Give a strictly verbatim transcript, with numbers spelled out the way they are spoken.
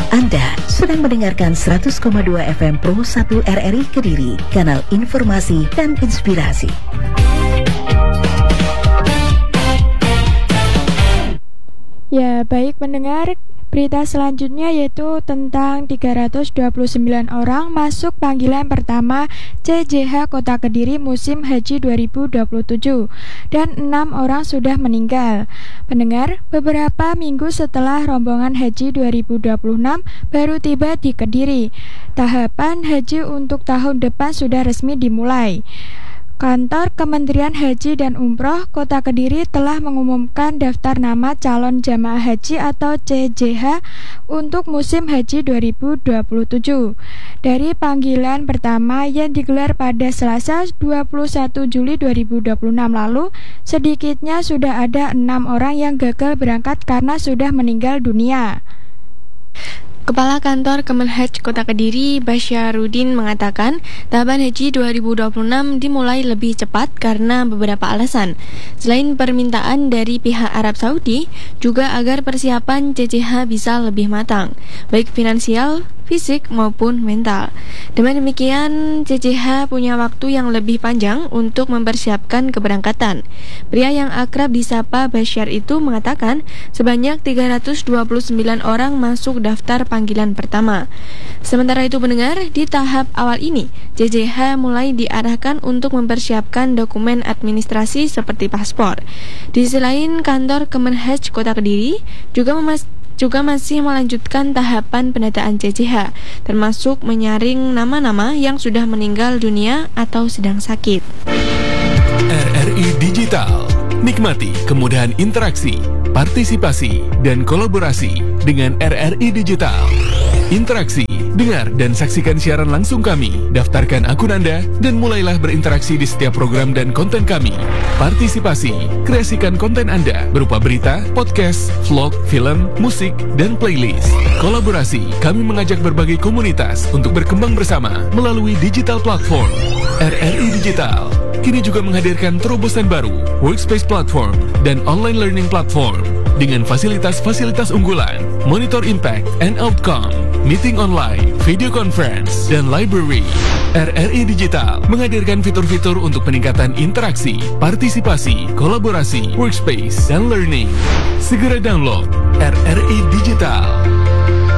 Anda sedang mendengarkan seratus koma dua F M Pro satu R R I Kediri, kanal informasi dan inspirasi. Ya, baik pendengar, berita selanjutnya yaitu tentang tiga ratus dua puluh sembilan orang masuk panggilan pertama C J H Kota Kediri musim Haji dua ribu dua puluh tujuh dan enam orang sudah meninggal. Pendengar, beberapa minggu setelah rombongan Haji dua ribu dua puluh enam baru tiba di Kediri, tahapan haji untuk tahun depan sudah resmi dimulai. Kantor Kementerian Haji dan Umroh Kota Kediri telah mengumumkan daftar nama calon jamaah haji atau C J H untuk musim Haji dua ribu dua puluh tujuh. Dari panggilan pertama yang digelar pada Selasa dua puluh satu Juli dua ribu dua puluh enam lalu, sedikitnya sudah ada enam orang yang gagal berangkat karena sudah meninggal dunia. Kepala Kantor Kemenhaj Kota Kediri, Basyarudin, mengatakan tahapan haji dua ribu dua puluh enam dimulai lebih cepat karena beberapa alasan. Selain permintaan dari pihak Arab Saudi, juga agar persiapan C J H bisa lebih matang, baik finansial, fisik maupun mental. Dengan demikian, C J H punya waktu yang lebih panjang untuk mempersiapkan keberangkatan. Pria yang akrab disapa Basyar itu mengatakan sebanyak tiga ratus dua puluh sembilan orang masuk daftar panggilan pertama. Sementara itu pendengar, di tahap awal ini, C J H mulai diarahkan untuk mempersiapkan dokumen administrasi seperti paspor. Di sisi lain, kantor Kemenhaj Kota Kediri juga memastikan juga masih melanjutkan tahapan pendataan C J H, termasuk menyaring nama-nama yang sudah meninggal dunia atau sedang sakit. R R I Digital, nikmati kemudahan interaksi, partisipasi, dan kolaborasi dengan R R I Digital. Interaksi, dengar dan saksikan siaran langsung kami, daftarkan akun Anda, dan mulailah berinteraksi di setiap program dan konten kami. Partisipasi, kreasikan konten Anda berupa berita, podcast, vlog, film, musik, dan playlist. Kolaborasi, kami mengajak berbagai komunitas untuk berkembang bersama melalui digital platform. R R I Digital kini juga menghadirkan terobosan baru, workspace platform, dan online learning platform dengan fasilitas-fasilitas unggulan, monitor impact and outcome, meeting online, video conference, dan library. R R I Digital menghadirkan fitur-fitur untuk peningkatan interaksi, partisipasi, kolaborasi, workspace, dan learning. Segera download R R I Digital.